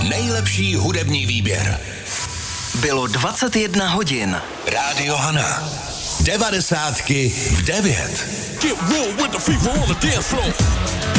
nejlepší hudební výběr. Bylo 21 hodin. Rádio Hana. 90 v 9. Get real with the fever on the dance floor.